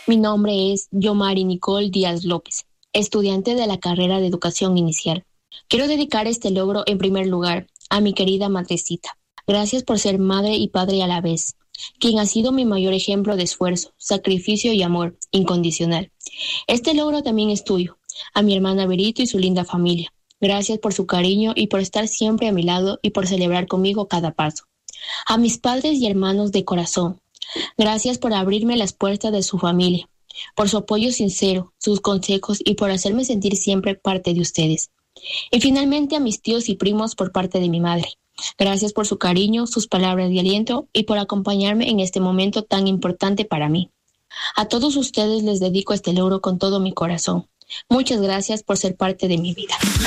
Mi nombre es Yomari Nicole Díaz López, estudiante de la carrera de Educación Inicial. Quiero dedicar este logro en primer lugar a mi querida madrecita. Gracias por ser madre y padre a la vez, quien ha sido mi mayor ejemplo de esfuerzo, sacrificio y amor incondicional. Este logro también es tuyo, a mi hermana Berito y su linda familia. Gracias por su cariño y por estar siempre a mi lado y por celebrar conmigo cada paso. A mis padres y hermanos de corazón, gracias por abrirme las puertas de su familia, por su apoyo sincero, sus consejos y por hacerme sentir siempre parte de ustedes. Y finalmente a mis tíos y primos por parte de mi madre. Gracias por su cariño, sus palabras de aliento y por acompañarme en este momento tan importante para mí. A todos ustedes les dedico este logro con todo mi corazón. Muchas gracias por ser parte de mi vida.